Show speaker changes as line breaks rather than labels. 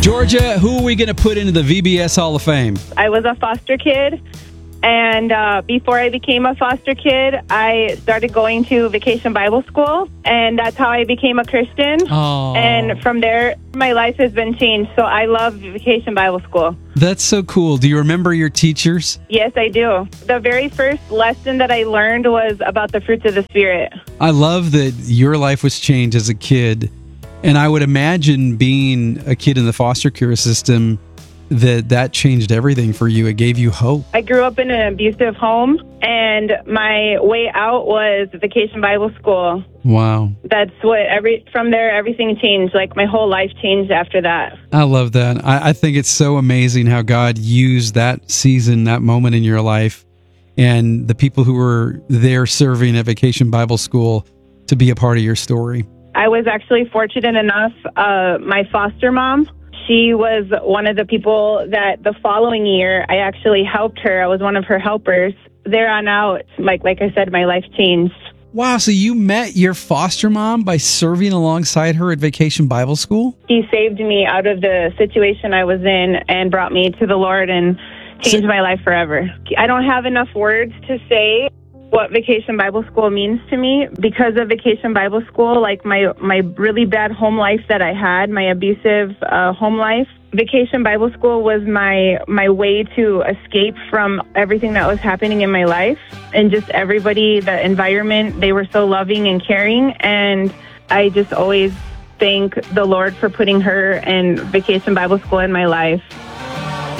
Georgia, who are we going to put into the VBS Hall of Fame?
I was a foster kid, and before I became a foster kid, I started going to Vacation Bible School, and that's how I became a Christian.
Oh.
And from there, my life has been changed, so I love Vacation Bible School.
That's so cool. Do you remember your teachers?
Yes, I do. The very first lesson that I learned was about the fruits of the Spirit.
I love that your life was changed as a kid. And I would imagine being a kid in the foster care system, that changed everything for you. It gave you hope.
I grew up in an abusive home, and my way out was Vacation Bible School.
Wow.
That's what from there, everything changed. Like, my whole life changed after that.
I love that. I think it's so amazing how God used that season, that moment in your life, and the people who were there serving at Vacation Bible School to be a part of your story.
I was actually fortunate enough, my foster mom, she was one of the people that the following year I actually helped her. I was one of her helpers. There on out, like I said, my life changed.
Wow, so you met your foster mom by serving alongside her at Vacation Bible School?
She saved me out of the situation I was in and brought me to the Lord and changed my life forever. I don't have enough words to say what Vacation Bible School means to me. Because of Vacation Bible School, like my really bad home life that I had, my abusive home life, Vacation Bible School was my way to escape from everything that was happening in my life. And just everybody, the environment, they were so loving and caring. And I just always thank the Lord for putting her and Vacation Bible School in my life.